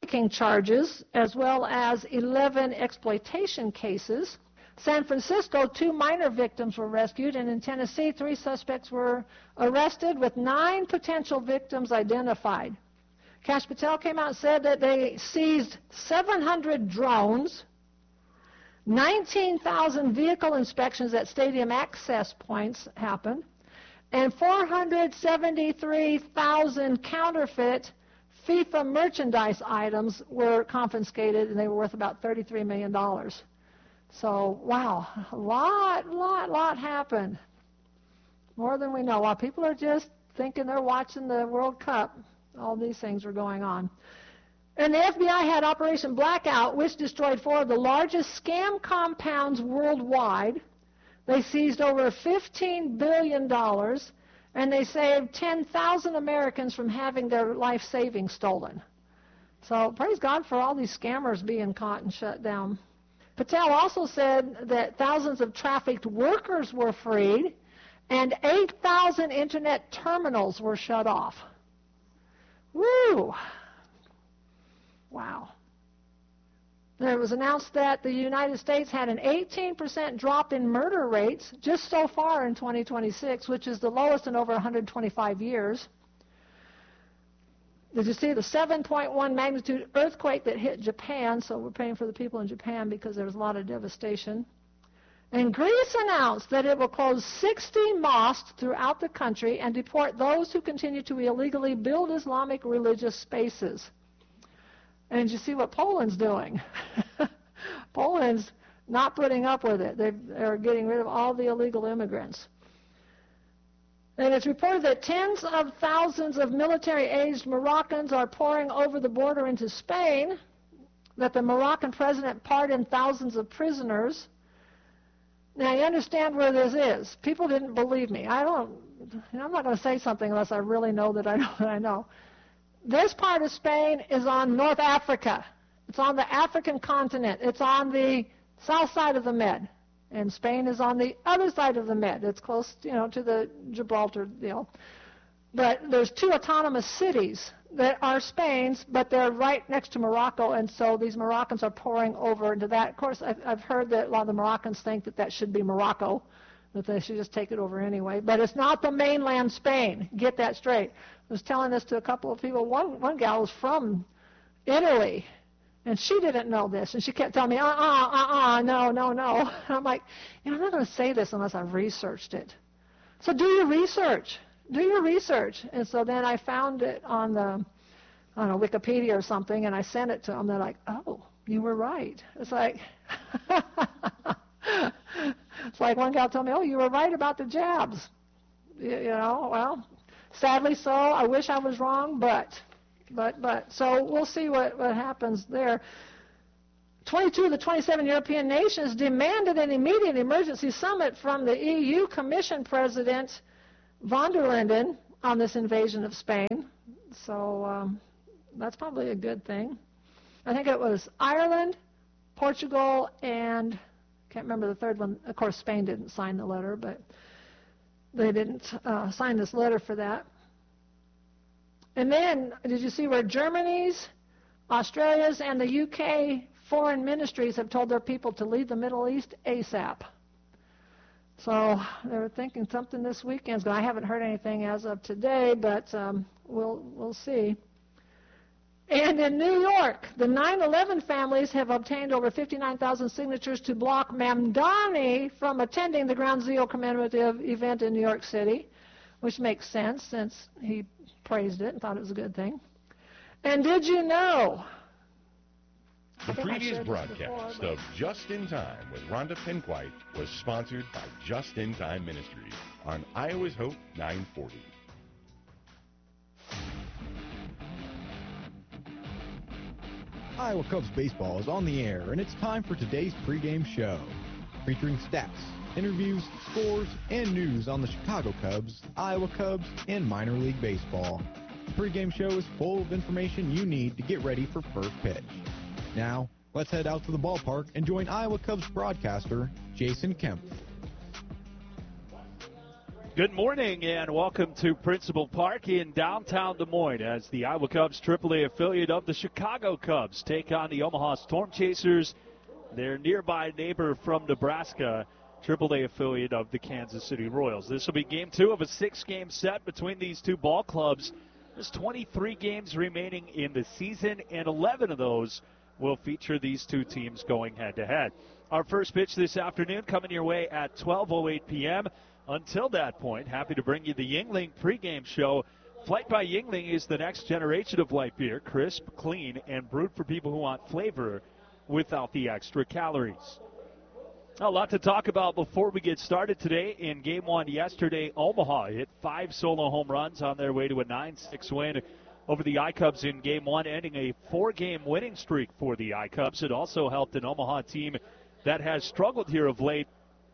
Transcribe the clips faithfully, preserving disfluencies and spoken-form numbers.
trafficking charges, as well as eleven exploitation cases. San Francisco, two minor victims were rescued, and in Tennessee, three suspects were arrested with nine potential victims identified. Kash Patel came out and said that they seized seven hundred drones, nineteen thousand vehicle inspections at stadium access points happened, and four hundred seventy-three thousand counterfeit FIFA merchandise items were confiscated, and they were worth about thirty-three million dollars. So, wow, a lot, lot, lot happened. More than we know. While people are just thinking they're watching the World Cup, all these things were going on. And the F B I had Operation Blackout, which destroyed four of the largest scam compounds worldwide. They seized over fifteen billion dollars, and they saved ten thousand Americans from having their life savings stolen. So praise God for all these scammers being caught and shut down. Patel also said that thousands of trafficked workers were freed, and eight thousand internet terminals were shut off. Woo! Wow. It was announced that the United States had an eighteen percent drop in murder rates just so far in twenty twenty-six, which is the lowest in over one hundred twenty-five years. Did you see the seven point one magnitude earthquake that hit Japan? So we're praying for the people in Japan because there was a lot of devastation. And Greece announced that it will close sixty mosques throughout the country and deport those who continue to illegally build Islamic religious spaces. And you see what Poland's doing. Poland's not putting up with it. They've, they're getting rid of all the illegal immigrants. And it's reported that tens of thousands of military-aged Moroccans are pouring over the border into Spain, that the Moroccan president pardoned thousands of prisoners. Now, you understand where this is. People didn't believe me. I don't, you know, I'm not going to say something unless I really know that I know that I know. This part of Spain is on North Africa. It's on the African continent. It's on the south side of the Med. And Spain is on the other side of the Med. It's close, you know, to the Gibraltar deal. But there's two autonomous cities that are Spain's, but they're right next to Morocco, and so these Moroccans are pouring over into that. Of course, I've, I've heard that a lot of the Moroccans think that that should be Morocco, that they should just take it over anyway. But it's not the mainland Spain. Get that straight. I was telling this to a couple of people. One, one gal was from Italy, and she didn't know this, and she kept telling me, uh-uh, uh-uh, no, no, no. And I'm like, you know, I'm not going to say this unless I've researched it. So do your research. Do your research. And so then I found it on the, I don't know, Wikipedia or something, and I sent it to them. They're like, oh, you were right. It's like, it's like one gal told me, oh, you were right about the jabs. You, you know, well, sadly so. I wish I was wrong, but... But, but, so we'll see what, what happens there. twenty-two of the twenty-seven European nations demanded an immediate emergency summit from the E U Commission President von der Leyen on this invasion of Spain. So um, that's probably a good thing. I think it was Ireland, Portugal, and I can't remember the third one. Of course, Spain didn't sign the letter, but they didn't uh, sign this letter for that. And then, did you see where Germany's, Australia's, and the U K foreign ministries have told their people to leave the Middle East ASAP? So they were thinking something this weekend. I haven't heard anything as of today, but um, we'll we'll see. And in New York, the nine eleven families have obtained over fifty-nine thousand signatures to block Mamdani from attending the Ground Zero commemorative event in New York City, which makes sense since he praised it and thought it was a good thing. And did you know? The previous broadcast before, of Just in Time with Rhonda Pinkwite was sponsored by Just in Time Ministries on Iowa's Hope nine forty. Iowa Cubs baseball is on the air, and it's time for today's pregame show, featuring stats, interviews, scores, and news on the Chicago Cubs, Iowa Cubs, and minor league baseball. The pregame show is full of information you need to get ready for first pitch. Now, let's head out to the ballpark and join Iowa Cubs broadcaster Jason Kemp. Good morning and welcome to Principal Park in downtown Des Moines as the Iowa Cubs, triple A affiliate of the Chicago Cubs, take on the Omaha Storm Chasers, their nearby neighbor from Nebraska, triple A affiliate of the Kansas City Royals. This will be game two of a six-game set between these two ball clubs. There's twenty-three games remaining in the season, and eleven of those will feature these two teams going head-to-head. Our first pitch this afternoon coming your way at twelve oh eight p.m. Until that point, happy to bring you the Yuengling pregame show. Flight by Yuengling is the next generation of light beer, crisp, clean, and brewed for people who want flavor without the extra calories. A lot to talk about before we get started today. In game one yesterday, Omaha hit five solo home runs on their way to a nine six win over the I-Cubs in game one, ending a four-game winning streak for the I-Cubs. It also helped an Omaha team that has struggled here of late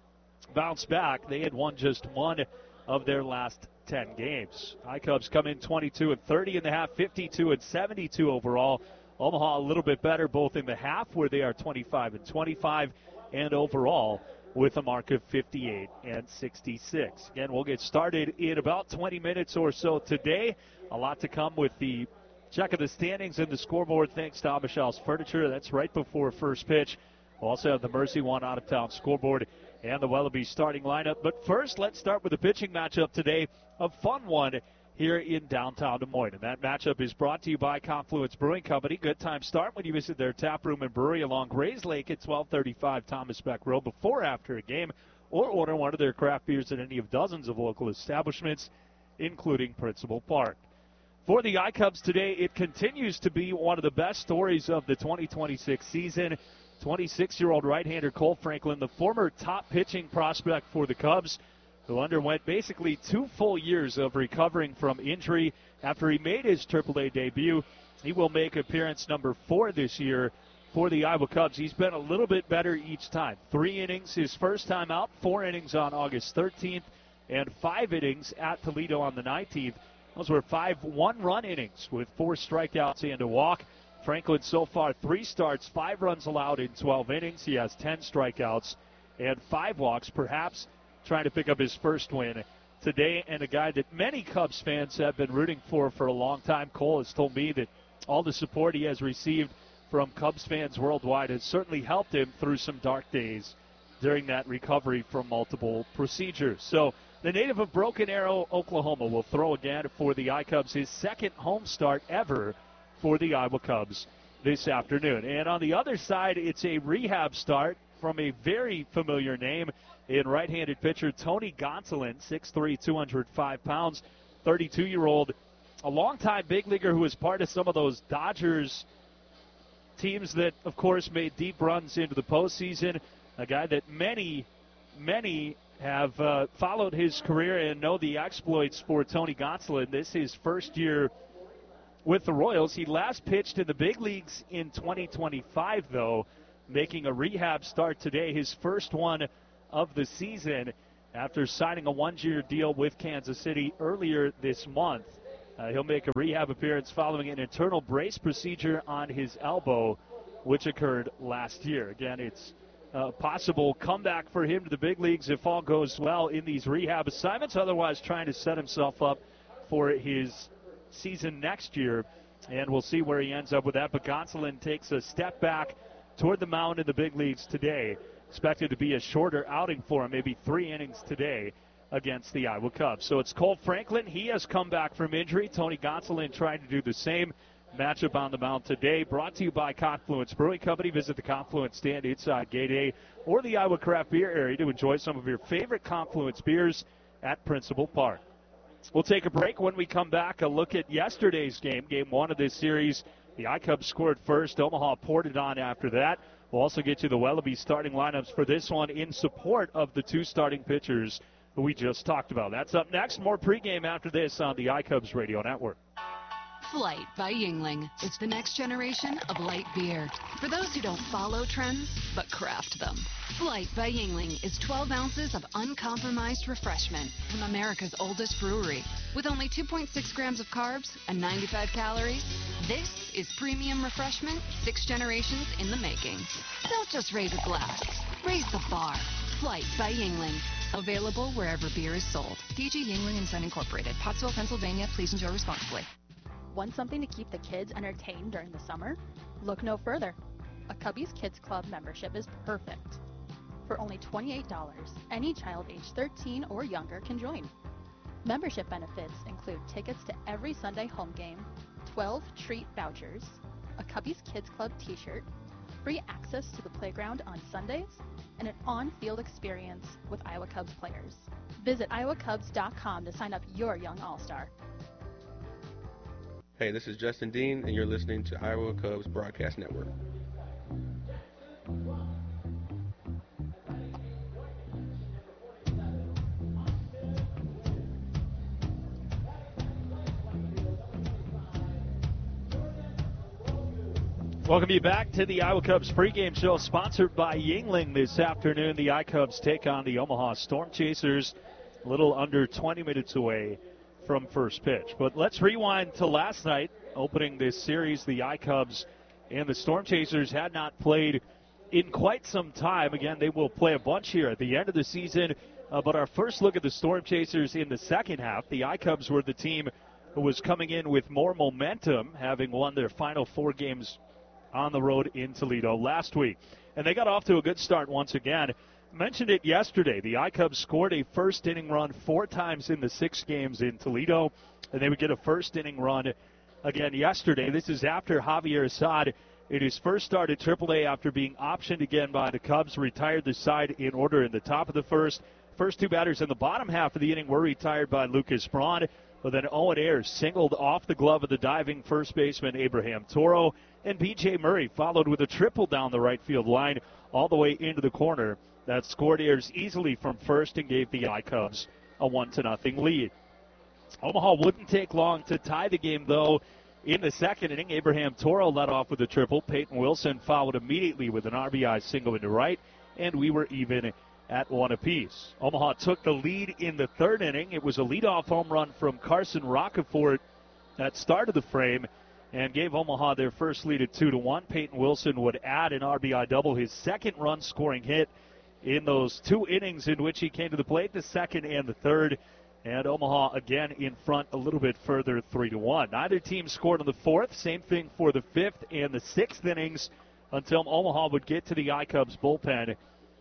bounce back. They had won just one of their last ten games. I-Cubs come in twenty-two and thirty in the half, fifty-two and seventy-two overall. Omaha a little bit better both in the half, where they are twenty-five and twenty-five, and overall with a mark of fifty-eight and sixty-six. Again, we'll get started in about twenty minutes or so today. A lot to come with the check of the standings and the scoreboard thanks to Amichal's Furniture. That's right before first pitch. We'll also have the Mercy One out-of-town scoreboard and the Wellaby starting lineup. But first, let's start with the pitching matchup today, a fun one here in downtown Des Moines. And that matchup is brought to you by Confluence Brewing Company. Good time start when you visit their tap room and brewery along Grays Lake at twelve thirty-five Thomas Beck Road before or after a game, or order one of their craft beers at any of dozens of local establishments, including Principal Park. For the I-Cubs today, it continues to be one of the best stories of the twenty twenty-six season. twenty-six-year-old right-hander Cole Franklin, the former top pitching prospect for the Cubs, who underwent basically two full years of recovering from injury after he made his triple A debut. He will make appearance number four this year for the Iowa Cubs. He's been a little bit better each time. Three innings his first time out, four innings on August thirteenth, and five innings at Toledo on the nineteenth. Those were five one-run innings with four strikeouts and a walk. Franklin so far three starts, five runs allowed in twelve innings. He has ten strikeouts and five walks, perhaps trying to pick up his first win today. And a guy that many Cubs fans have been rooting for for a long time. Cole has told me that all the support he has received from Cubs fans worldwide has certainly helped him through some dark days during that recovery from multiple procedures. So the native of Broken Arrow, Oklahoma, will throw again for the I-Cubs, his second home start ever for the Iowa Cubs this afternoon. And on the other side, it's a rehab start from a very familiar name in right-handed pitcher Tony Gonsolin, six three, two hundred five pounds, thirty-two-year-old, a longtime big leaguer who was part of some of those Dodgers teams that, of course, made deep runs into the postseason, a guy that many, many have uh, followed his career and know the exploits for Tony Gonsolin. This is his first year with the Royals. He last pitched in the big leagues in twenty twenty-five, though, making a rehab start today, his first one of the season after signing a one-year deal with Kansas City earlier this month. Uh, he'll make a rehab appearance following an internal brace procedure on his elbow, which occurred last year. Again, it's a possible comeback for him to the big leagues if all goes well in these rehab assignments, otherwise trying to set himself up for his season next year, and we'll see where he ends up with that. But Gonsolin takes a step back toward the mound in the big leagues today. Expected to be a shorter outing for him, maybe three innings today against the Iowa Cubs. So it's Cole Franklin. He has come back from injury. Tony Gonsolin trying to do the same. Matchup on the mound today, brought to you by Confluence Brewing Company. Visit the Confluence stand inside Gate A or the Iowa Craft Beer area to enjoy some of your favorite Confluence beers at Principal Park. We'll take a break. When we come back, a look at yesterday's game, game one of this series. The I-Cubs scored first. Omaha poured it on after that. We'll also get you the Wellaby starting lineups for this one in support of the two starting pitchers who we just talked about. That's up next. More pregame after this on the I-Cubs Radio Network. Flight by Yuengling. It's the next generation of light beer. For those who don't follow trends, but craft them. Flight by Yuengling is twelve ounces of uncompromised refreshment from America's oldest brewery. With only two point six grams of carbs and ninety-five calories, this is premium refreshment six generations in the making. Don't just raise a glass. Raise the bar. Flight by Yuengling. Available wherever beer is sold. D G Yingling and Son Incorporated, Pottsville, Pennsylvania. Please enjoy responsibly. Want something to keep the kids entertained during the summer? Look no further. A Cubbies Kids Club membership is perfect. For only twenty-eight dollars, any child age thirteen or younger can join. Membership benefits include tickets to every Sunday home game, twelve treat vouchers, a Cubbies Kids Club t-shirt, free access to the playground on Sundays, and an on-field experience with Iowa Cubs players. Visit iowa cubs dot com to sign up your young all-star. Hey, this is Justin Dean, and you're listening to Iowa Cubs Broadcast Network. Welcome you back to the Iowa Cubs pregame show, sponsored by Yingling. This afternoon, the iCubs take on the Omaha Storm Chasers, a little under twenty minutes away from first pitch. But let's rewind to last night, opening this series. The iCubs and the Storm Chasers had not played in quite some time. Again, they will play a bunch here at the end of the season. Uh, but our first look at the Storm Chasers in the second half, the iCubs were the team who was coming in with more momentum, having won their final four games on the road in Toledo last week. And they got off to a good start once again. Mentioned it yesterday. The iCubs scored a first inning run four times in the six games in Toledo, and they would get a first inning run again yesterday. This is after Javier Assad, in his first start at triple A after being optioned again by the Cubs, retired the side in order in the top of the first. First two batters in the bottom half of the inning were retired by Lucas Braun, but then Owen Ayers singled off the glove of the diving first baseman Abraham Toro, and B J Murray followed with a triple down the right field line all the way into the corner. That scored Ayers easily from first and gave the iCubs a one to nothing lead. Omaha wouldn't take long to tie the game, though. In the second inning, Abraham Toro led off with a triple. Peyton Wilson followed immediately with an R B I single into right, and we were even at one apiece. Omaha took the lead in the third inning. It was a leadoff home run from Carson Roccaforte that started the frame and gave Omaha their first lead at two to one. Peyton Wilson would add an R B I double, his second run-scoring hit in those two innings in which he came to the plate, the second and the third. And Omaha again in front a little bit further, three to one. Neither team scored on the fourth. Same thing for the fifth and the sixth innings until Omaha would get to the iCubs bullpen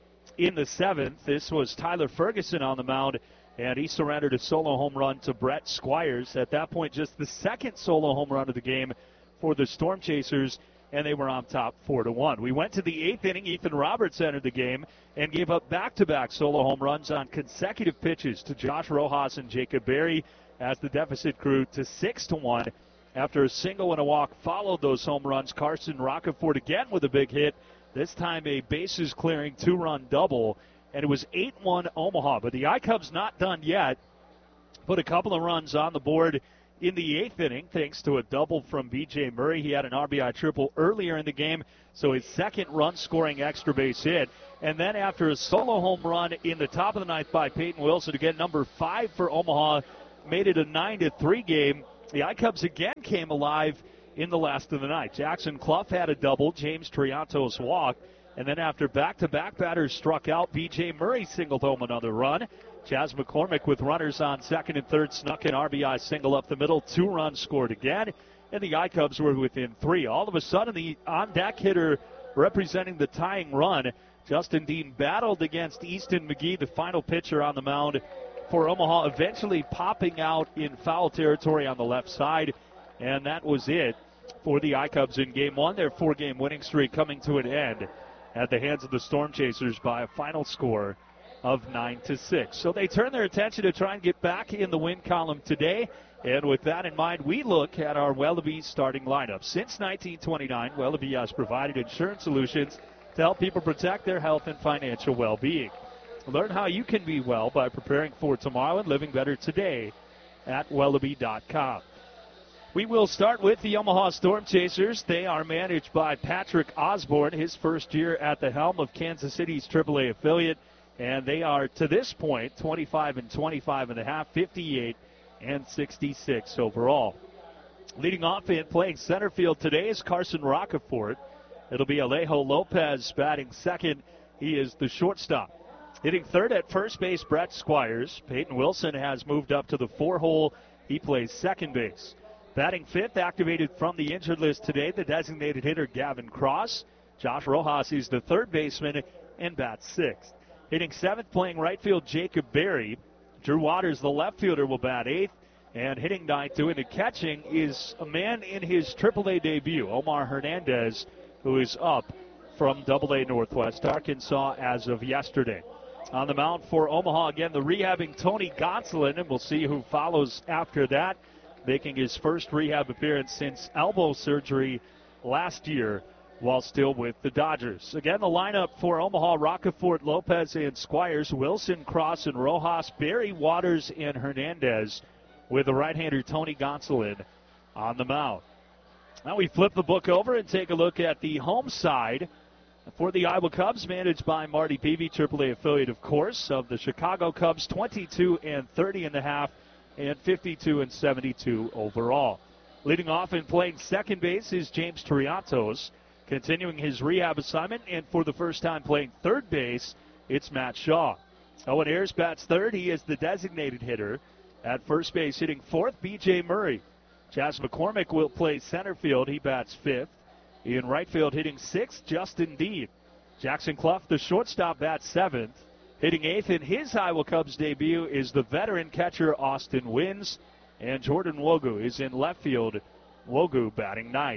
in the seventh. This was Tyler Ferguson on the mound, and he surrendered a solo home run to Brett Squires. At that point, just the second solo home run of the game for the Storm Chasers, and they were on top four to one. We went to the eighth inning. Ethan Roberts entered the game and gave up back-to-back solo home runs on consecutive pitches to Josh Rojas and Jacob Berry as the deficit grew to six to one. After a single and a walk followed those home runs, Carson Roccaforte again with a big hit, this time a bases-clearing two-run double, and it was eight one Omaha. But the iCubs not done yet. Put a couple of runs on the board in the eighth inning, thanks to a double from B J Murray. He had an R B I triple earlier in the game, so his second run-scoring extra base hit. And then after a solo home run in the top of the ninth by Peyton Wilson, again number five for Omaha, made it a nine to three game. The iCubs again came alive in the last of the night. Jackson Clough had a double, James Triantos walked, and then after back-to-back batters struck out, B J Murray singled home another run. Chaz McCormick with runners on second and third snuck an R B I single up the middle. Two runs scored again, and the iCubs were within three. All of a sudden, the on-deck hitter representing the tying run, Justin Dean, battled against Easton McGee, the final pitcher on the mound for Omaha, eventually popping out in foul territory on the left side, and that was it for the iCubs in game one. Their four-game winning streak coming to an end at the hands of the Storm Chasers by a final score of nine to six. So they turn their attention to try and get back in the win column today. And with that in mind, we look at our Wellaby starting lineup. Since nineteen twenty-nine, Wellaby has provided insurance solutions to help people protect their health and financial well-being. Learn how you can be well by preparing for tomorrow and living better today at Wellaby dot com. We will start with the Omaha Storm Chasers. They are managed by Patrick Osborne, his first year at the helm of Kansas City's triple A affiliate. And they are, to this point, twenty-five and twenty-five and a half, fifty-eight and sixty-six overall. Leading off and playing center field today is Carson Roccaforte. It'll be Alejo Lopez batting second. He is the shortstop. Hitting third at first base, Brett Squires. Peyton Wilson has moved up to the four hole. He plays second base. Batting fifth, activated from the injured list today, the designated hitter Gavin Cross. Josh Rojas is the third baseman and bats sixth. Hitting seventh, playing right field, Jacob Berry. Drew Waters, the left fielder, will bat eighth. And hitting ninth, doing the catching, is a man in his triple A debut, Omar Hernandez, who is up from double A Northwest Arkansas as of yesterday. On the mound for Omaha, again, the rehabbing Tony Gonsolin, and we'll see who follows after that, making his first rehab appearance since elbow surgery last year while still with the Dodgers. Again, the lineup for Omaha: Roccaforte, Lopez, and Squires, Wilson, Cross, and Rojas, Berry, Waters, and Hernandez, with the right-hander Tony Gonsolin on the mound. Now we flip the book over and take a look at the home side for the Iowa Cubs, managed by Marty Peavy, triple A affiliate, of course, of the Chicago Cubs, twenty-two and thirty and a half, and fifty-two and seventy-two overall. Leading off and playing second base is James Triantos, continuing his rehab assignment, and for the first time playing third base, it's Matt Shaw. Owen Ayers bats third. He is the designated hitter. At first base, hitting fourth, B J Murray. Chas McCormick will play center field. He bats fifth. In right field, hitting sixth, Justin Dean. Jackson Clough, the shortstop, bats seventh. Hitting eighth in his Iowa Cubs debut is the veteran catcher Austin Wins. And Jordan Wogu is in left field. Wogu batting ninth.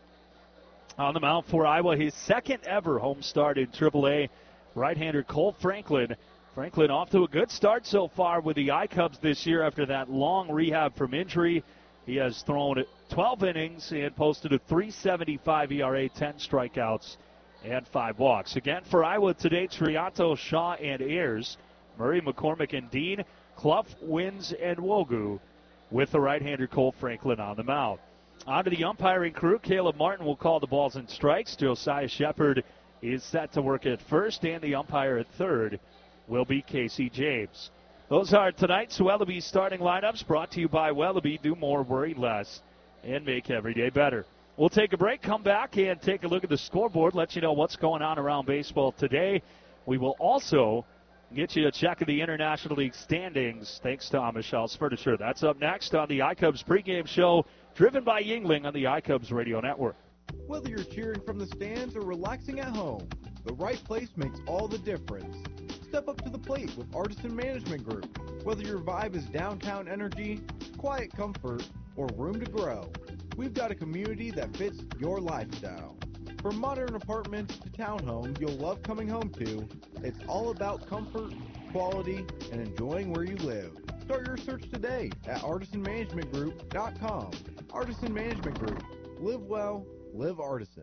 On the mound for Iowa, his second ever home start in triple A, right-hander Cole Franklin. Franklin off to a good start so far with the I-Cubs this year after that long rehab from injury. He has thrown twelve innings and posted a three seventy-five E R A, ten strikeouts, and five walks. Again, for Iowa today, Trianto, Shaw, and Ayers. Murray, McCormick, and Dean. Clough, Wins, and Wogu, with the right-hander Cole Franklin on the mound. On to the umpiring crew. Caleb Martin will call the balls and strikes. Josiah Shepard is set to work at first, and the umpire at third will be Casey James. Those are tonight's Wellaby starting lineups, brought to you by Wellaby. Do more, worry less, and make every day better. We'll take a break, come back, and take a look at the scoreboard, let you know what's going on around baseball today. We will also get you a check of the International League standings, thanks to Amichal's Furniture. That's up next on the iCubs pregame show, driven by Yingling on the iCubs Radio Network. Whether you're cheering from the stands or relaxing at home, the right place makes all the difference. Step up to the plate with Artisan Management Group. Whether your vibe is downtown energy, quiet comfort, or room to grow, we've got a community that fits your lifestyle. From modern apartments to townhomes you'll love coming home to, it's all about comfort, quality, and enjoying where you live. Start your search today at artisan management group dot com. Artisan Management Group. Live well, live Artisan.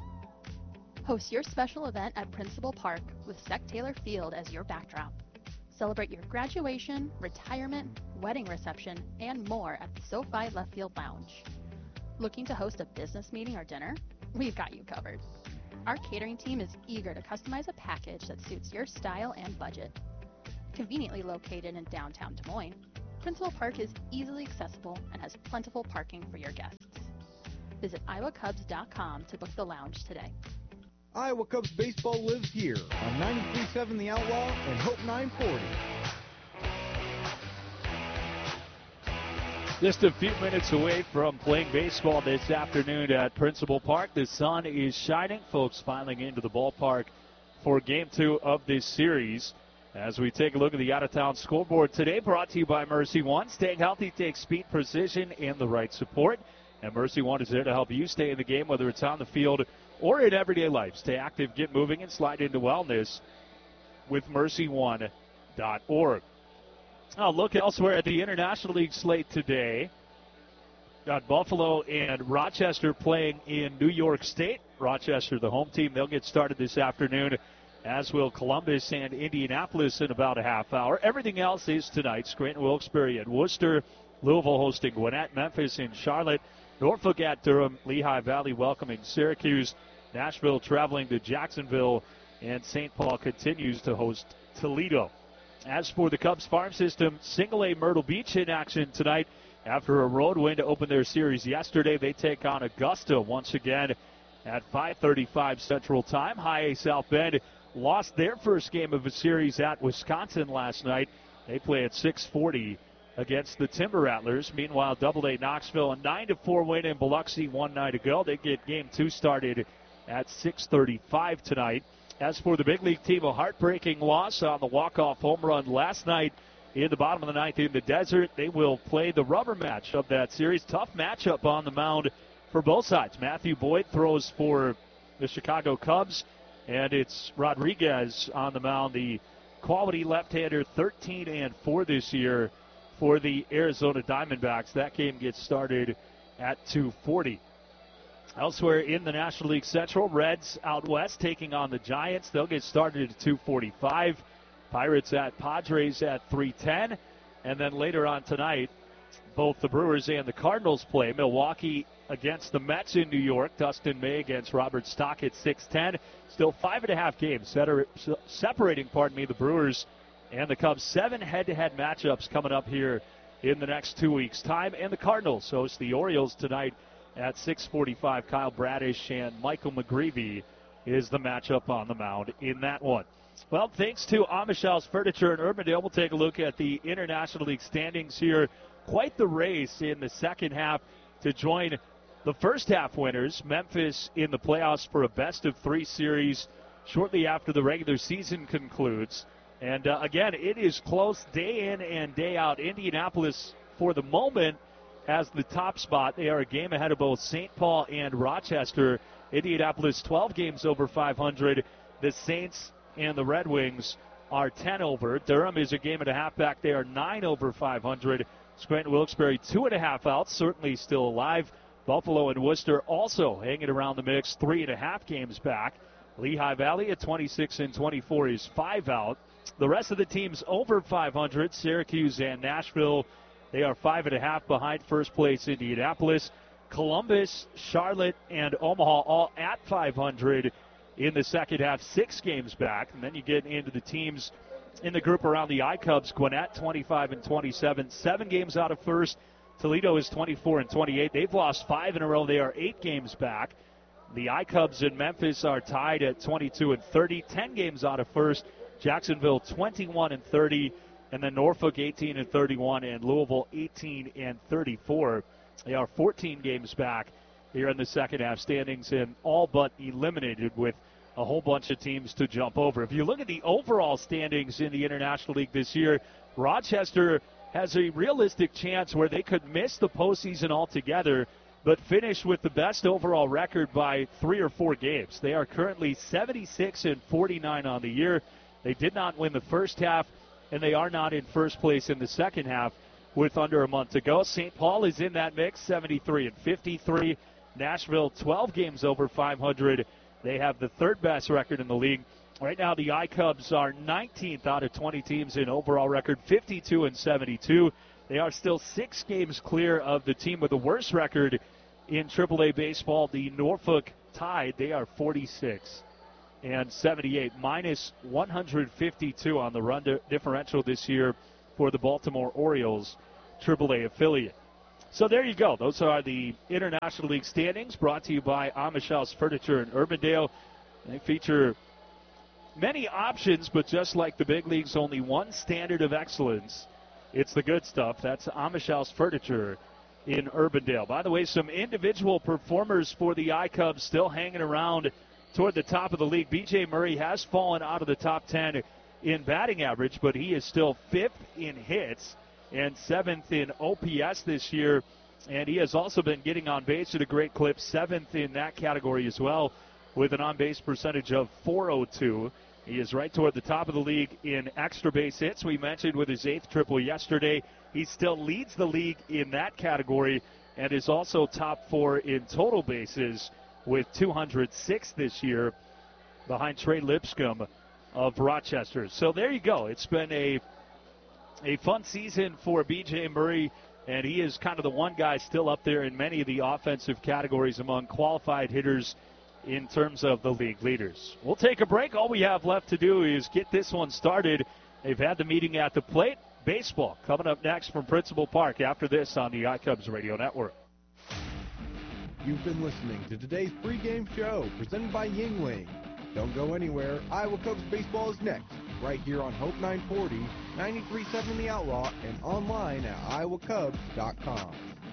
Host your special event at Principal Park with Sec Taylor Field as your backdrop. Celebrate your graduation, retirement, wedding reception, and more at the SoFi Left Field Lounge. Looking to host a business meeting or dinner? We've got you covered. Our catering team is eager to customize a package that suits your style and budget. Conveniently located in downtown Des Moines, Principal Park is easily accessible and has plentiful parking for your guests. Visit iowa cubs dot com to book the lounge today. Iowa Cubs baseball lives here on ninety-three point seven The Outlaw and Hope nine forty. Just a few minutes away from playing baseball this afternoon at Principal Park. The sun is shining. Folks filing into the ballpark for game two of this series. As we take a look at the out-of-town scoreboard today, brought to you by Mercy One. Staying healthy takes speed, precision, and the right support. And Mercy One is there to help you stay in the game, whether it's on the field or in everyday life. Stay active, get moving, and slide into wellness with mercy one dot org. I'll look elsewhere at the International League slate today. Got Buffalo and Rochester playing in New York State. Rochester, the home team, they'll get started this afternoon, as will Columbus and Indianapolis in about a half hour. Everything else is tonight. Scranton, Wilkes-Barre, and Worcester. Louisville hosting Gwinnett, Memphis, and Charlotte. Norfolk at Durham, Lehigh Valley welcoming Syracuse. Nashville traveling to Jacksonville, and Saint Paul continues to host Toledo. As for the Cubs farm system, Single A Myrtle Beach in action tonight. After a road win to open their series yesterday, they take on Augusta once again at five thirty-five Central Time. High A South Bend lost their first game of a series at Wisconsin last night. They play at six forty against the Timber Rattlers. Meanwhile, Double A Knoxville, a nine to four win in Biloxi one night ago. They get game two started at six thirty-five tonight. As for the big league team, a heartbreaking loss on the walk-off home run last night in the bottom of the ninth in the desert. They will play the rubber match of that series. Tough matchup on the mound for both sides. Matthew Boyd throws for the Chicago Cubs, and it's Rodriguez on the mound, the quality left-hander, thirteen and four this year for the Arizona Diamondbacks. That game gets started at two forty. Elsewhere in the National League Central, Reds out west taking on the Giants. They'll get started at two forty-five. Pirates at Padres at three ten. And then later on tonight, both the Brewers and the Cardinals play. Milwaukee against the Mets in New York. Dustin May against Robert Stock at six ten. Still five and a half games separating, pardon me, the Brewers and the Cubs. Seven head-to-head matchups coming up here in the next two weeks' time. And the Cardinals host the Orioles tonight at six forty-five. Kyle Bradish and Michael McGreevy is the matchup on the mound in that one. Well, thanks to Amish House Furniture in Urbandale, we'll take a look at the International League standings here. Quite the race in the second half to join the first half winners. Memphis in the playoffs for a best of three series shortly after the regular season concludes. And uh, again, it is close day in and day out. Indianapolis, for the moment, has the top spot. They are a game ahead of both Saint Paul and Rochester. Indianapolis twelve games over five hundred. The Saints and the Red Wings are ten over. Durham is a game and a half back. They are nine over five hundred. Scranton Wilkes-Barre two and a half out, certainly still alive. Buffalo and Worcester also hanging around the mix, three and a half games back. Lehigh Valley at twenty-six and twenty-four is five out. The rest of the teams over five hundred. Syracuse and Nashville, they are five and a half behind first place Indianapolis. Columbus, Charlotte, and Omaha all at five hundred in the second half, six games back. And then you get into the teams in the group around the I-Cubs. Gwinnett twenty-five and twenty-seven, seven games out of first. Toledo is twenty-four and twenty-eight. They've lost five in a row. They are eight games back. The I-Cubs in Memphis are tied at twenty-two and thirty, ten games out of first. Jacksonville twenty-one and thirty, and then Norfolk eighteen and thirty-one, and Louisville eighteen and thirty-four. They are fourteen games back here in the second half standings and all but eliminated with a whole bunch of teams to jump over. If you look at the overall standings in the International League this year, Rochester has a realistic chance where they could miss the postseason altogether, but finish with the best overall record by three or four games. They are currently seventy-six and forty-nine on the year. They did not win the first half, and they are not in first place in the second half with under a month to go. Saint Paul is in that mix, seventy-three and fifty-three. Nashville, twelve games over five hundred. They have the third best record in the league. Right now, the I-Cubs are nineteenth out of twenty teams in overall record, fifty-two and seventy-two. They are still six games clear of the team with the worst record in triple A baseball, the Norfolk Tide. They are forty-six and seventy-eight, minus one hundred fifty-two on the run differential this year for the Baltimore Orioles triple A affiliate. So there you go. Those are the International League standings brought to you by Amish House Furniture in Urbandale. They feature many options, but just like the big leagues, only one standard of excellence. It's the good stuff. That's Amish House Furniture in Urbandale. By the way, some individual performers for the I-Cubs still hanging around toward the top of the league. B J Murray has fallen out of the top ten in batting average, but he is still fifth in hits and seventh in O P S this year. And he has also been getting on base at a great clip, seventh in that category as well, with an on-base percentage of four oh two. He is right toward the top of the league in extra base hits. We mentioned with his eighth triple yesterday. He still leads the league in that category and is also top four in total bases with two hundred six this year behind Trey Lipscomb of Rochester. So there you go. It's been a a fun season for B J Murray, and he is kind of the one guy still up there in many of the offensive categories among qualified hitters in terms of the league leaders. We'll take a break. All we have left to do is get this one started. They've had the meeting at the plate. Baseball coming up next from Principal Park after this on the I-Cubs Radio Network. You've been listening to today's pregame show presented by Yingling. Don't go anywhere. Iowa Cubs baseball is next, right here on Hope nine forty, ninety-three point seven The Outlaw, and online at iowa cubs dot com.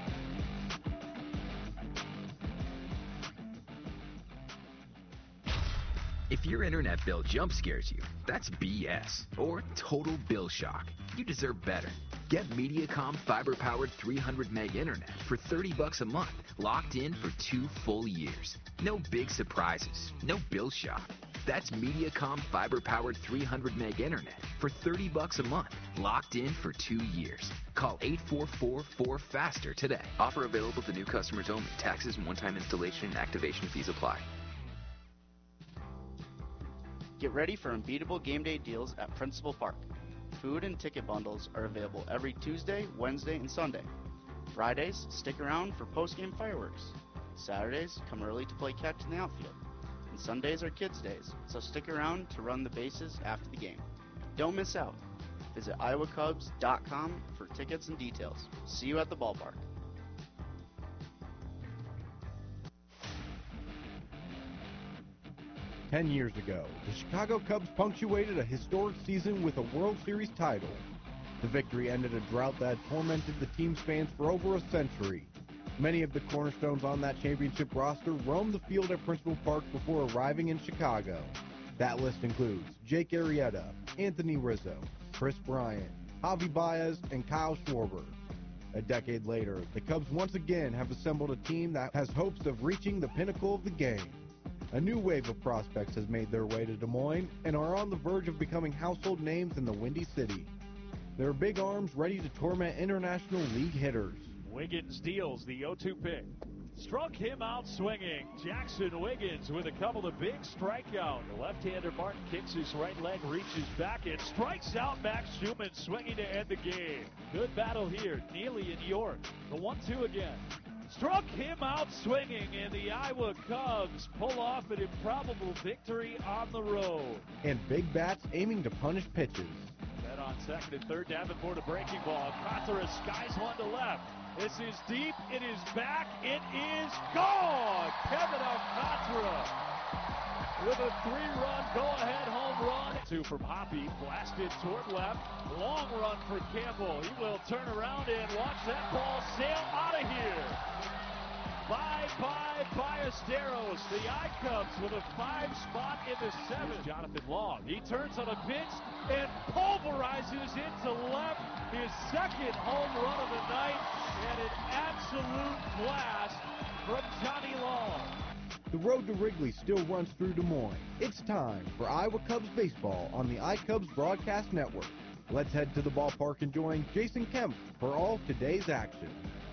If your internet bill jump scares you, that's B S or total bill shock. You deserve better. Get Mediacom fiber-powered three hundred meg internet for thirty bucks a month, locked in for two full years. No big surprises, no bill shock. That's Mediacom fiber-powered three hundred meg internet for thirty bucks a month, locked in for two years. Call eight four four four FASTER today. Offer available to new customers only. Taxes and one-time installation and activation fees apply. Get ready for unbeatable game day deals at Principal Park. Food and ticket bundles are available every Tuesday, Wednesday, and Sunday. Fridays, stick around for post-game fireworks. Saturdays, come early to play catch in the outfield. And Sundays are kids' days, so stick around to run the bases after the game. Don't miss out. Visit iowa cubs dot com for tickets and details. See you at the ballpark. Ten years ago, the Chicago Cubs punctuated a historic season with a World Series title. The victory ended a drought that had tormented the team's fans for over a century. Many of the cornerstones on that championship roster roamed the field at Principal Park before arriving in Chicago. That list includes Jake Arrieta, Anthony Rizzo, Chris Bryant, Javi Baez, and Kyle Schwarber. A decade later, the Cubs once again have assembled a team that has hopes of reaching the pinnacle of the game. A new wave of prospects has made their way to Des Moines and are on the verge of becoming household names in the Windy City. They're big arms ready to torment International League hitters. Wiggins deals the oh two pitch. Struck him out swinging. Jackson Wiggins with a couple of big strikeouts. The left-hander Martin kicks his right leg, reaches back, and strikes out Max Schumann, swinging to end the game. Good battle here. Neely and York. The one two again. Struck him out swinging, and the Iowa Cubs pull off an improbable victory on the road. And big bats aiming to punish pitches. Set on second and third, Davenport a breaking ball. Alcantara skies one to left. This is deep, it is back, it is gone! Kevin Alcantara with a three-run go-ahead home run. Two from Hoppy, blasted toward left. Long run for Campbell. He will turn around and watch that ball sail out of here. Bye-bye, Ballesteros. The I-Cubs with a five spot in the seventh. Jonathan Long, he turns on a pitch and pulverizes it to left. His second home run of the night, and an absolute blast from Johnny Long. The road to Wrigley still runs through Des Moines. It's time for Iowa Cubs baseball on the iCubs Broadcast Network. Let's head to the ballpark and join Jason Kemp for all of today's action.